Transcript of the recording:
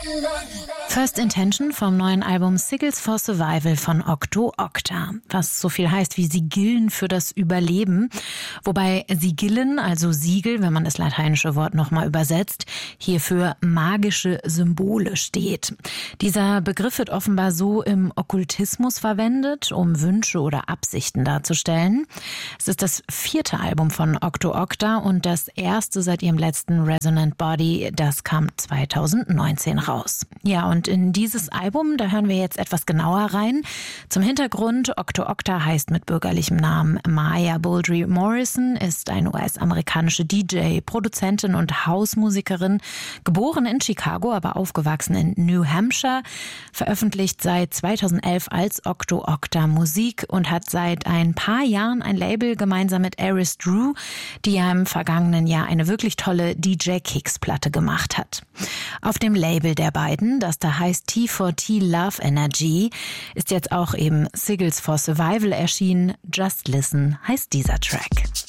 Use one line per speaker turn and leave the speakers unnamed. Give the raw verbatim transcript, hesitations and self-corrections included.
First Intention vom neuen Album Sigils for Survival von Octo Octa, was so viel heißt wie Sigillen für das Überleben, wobei Sigillen, also Siegel, wenn man das lateinische Wort nochmal übersetzt, hier für magische Symbole steht. Dieser Begriff wird offenbar so im Okkultismus verwendet, um Wünsche oder Absichten darzustellen. Es ist das vierte Album von Octo Octa und das erste seit ihrem letzten Resonant Body, das kam zweitausendneunzehn raus. Ja, und in dieses Album, da hören wir jetzt etwas genauer rein. Zum Hintergrund, Octo Octa heißt mit bürgerlichem Namen Maya Bouldry Morrison, ist eine U S-amerikanische D J, Produzentin und Hausmusikerin, geboren in Chicago, aber aufgewachsen in New Hampshire, veröffentlicht seit zweitausendelf als Octo Octa Musik und hat seit ein paar Jahren ein Label gemeinsam mit Aris Drew, die ja im vergangenen Jahr eine wirklich tolle D J-Kicks-Platte gemacht hat. Auf dem Label der beiden, das da heißt T vier T Love Energy, ist jetzt auch eben Sigils for Survival erschienen. Just Listen heißt dieser Track.